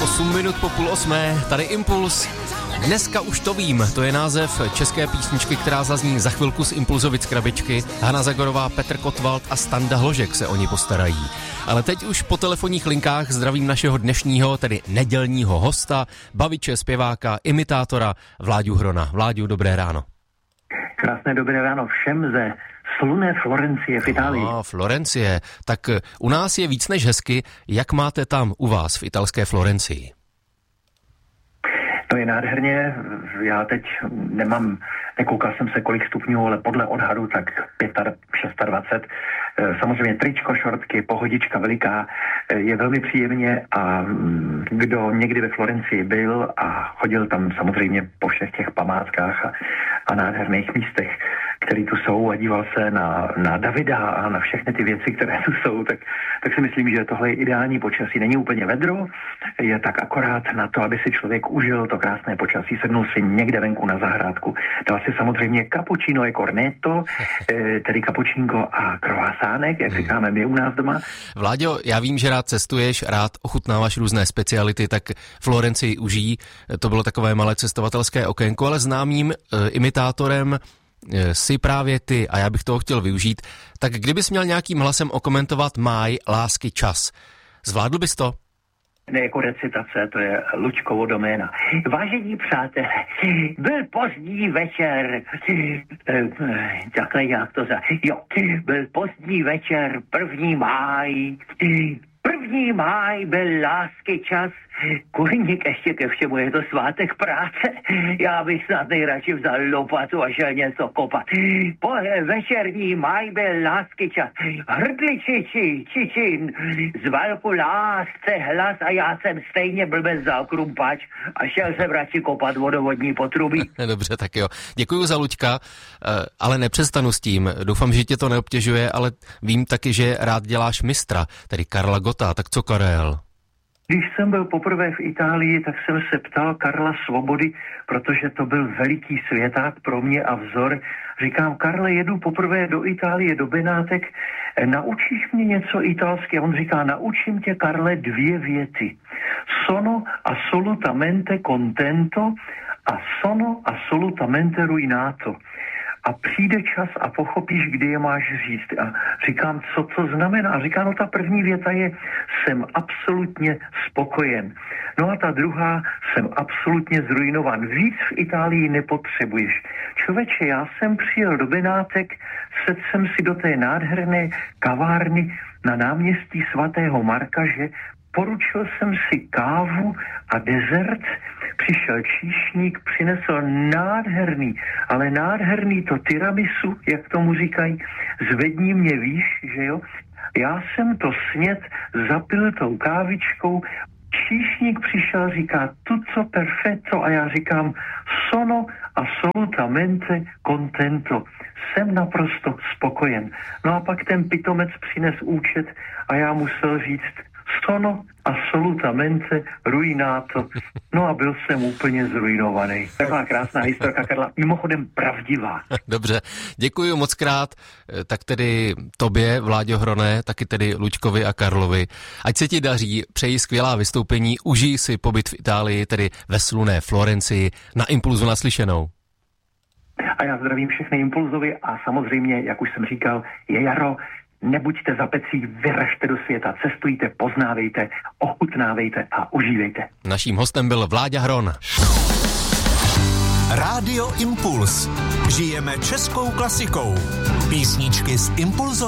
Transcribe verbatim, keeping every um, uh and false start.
osm minut po půl osmé, tady Impuls. Dneska už to vím, to je název české písničky, která zazní za chvilku z Impulzovic krabičky. Hana Zagorová, Petr Kotwald a Standa Hložek se o ní postarají. Ale teď už po telefonních linkách zdravím našeho dnešního, tedy nedělního hosta, baviče, zpěváka, imitátora Vláďu Hrona. Vláďu, dobré ráno. Krásné dobré ráno všem ze slunné Florencie v Itálii. No, Florencie. Tak u nás je víc než hezky. Jak máte tam u vás v italské Florencii? To je nádherně. Já teď nemám, nekoukal jsem se kolik stupňů, ale podle odhadu tak dvacet šest. Samozřejmě tričko, šortky, pohodička veliká, je velmi příjemně a kdo někdy ve Florencii byl a chodil tam samozřejmě po všech těch památkách a, a nádherných místech, které tu jsou a díval se na, na Davida a na všechny ty věci, které tu jsou, tak, tak si myslím, že tohle je ideální počasí. Není úplně vedro, je tak akorát na to, aby si člověk užil to krásné počasí, sednul si někde venku na zahrádku, dal si samozřejmě cappuccino e cornetto, tedy kapučínko a croissánek, jak říkáme my u nás doma. Vláďo, já vím, že rád cestuješ, rád ochutnáváš různé speciality, tak Florencii užijí. To bylo takové malé cestovatelské okénko, ale známým e, imitátorem si právě ty, a já bych toho chtěl využít, tak kdybys měl nějakým hlasem okomentovat máj, lásky, čas, zvládl bys to? Ne jako recitace, to je Lučkovo doména. Vážení přátelé, byl pozdní večer, takhle jak to za... Jo, byl pozdní večer, první máj, první máj byl lásky čas, kurník ještě ke všemu, je to svátek práce. Já bych snad nejradši vzal lopatu a šel něco kopat. Po večerní máj byl lásky čas. Hrdličiči, čičin, zval ku lásce hlas a já jsem stejně blbec vzal krumpač a šel jsem radši kopat vodovodní potrubí. Dobře, tak jo. Děkuju za Luďka, ale nepřestanu s tím. Doufám, že tě to neobtěžuje, ale vím taky, že rád děláš mistra, tedy Karla Gotta. Tak co Karel? Když jsem byl poprvé v Itálii, tak jsem se ptal Karla Svobody, protože to byl veliký světák pro mě a vzor. Říkám, Karle, jedu poprvé do Itálie, do Benátek, naučíš mě něco italsky? A on říká, naučím tě, Karle, dvě věty. Sono assolutamente contento a sono assolutamente ruinato. A přijde čas a pochopíš, kdy je máš říct. A říkám, co to znamená? A říká, no ta první věta je, jsem absolutně spokojen. No a ta druhá, jsem absolutně zrujnovan. Víc v Itálii nepotřebuješ. Člověče, já jsem přijel do Benátek, sedl jsem si do té nádherné kavárny na náměstí svatého Marka, že poručil jsem si kávu a dezert, přišel číšník, přinesl nádherný, ale nádherný to tiramisu, jak tomu říkají, zvedni mě výš, že jo? Já jsem to sněd, zapil tou kávičkou, číšník přišel, říká tutto perfetto a já říkám sono assolutamente contento. Jsem naprosto spokojen. No a pak ten pitomec přines účet a já musel říct sono assolutamente ruinato. No a byl jsem úplně zrujnovaný. Taková krásná historka, Karla, mimochodem pravdivá. Dobře, děkuji moc krát. Tak tedy tobě, Vláďo Hroné, taky tedy Luďkovi a Karlovi. Ať se ti daří, přeji skvělá vystoupení, užij si pobyt v Itálii, tedy ve slunné Florencii, na Impulzu naslyšenou. A já zdravím všechny Impulzovi a samozřejmě, jak už jsem říkal, je jaro. Nebuďte za pecí, vyražte do světa, cestujte, poznávejte, ochutnávejte a užívejte. Naším hostem byl Vláďa Hron. Rádio Impuls. Žijeme českou klasikou. Písničky z Impulzové